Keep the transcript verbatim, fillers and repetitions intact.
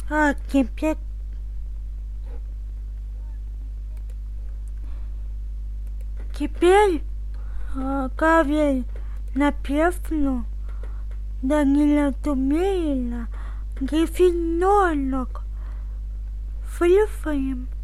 А теперь, теперь а, Гавриль напевно Данила Тумерина, Гриффиндорок, Флюфаем.